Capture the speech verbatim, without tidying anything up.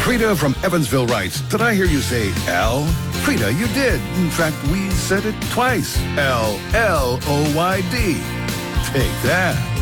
Frida from Evansville writes, did I hear you say L? Frida, you did. In fact, we said it twice. L L O Y D. Take that.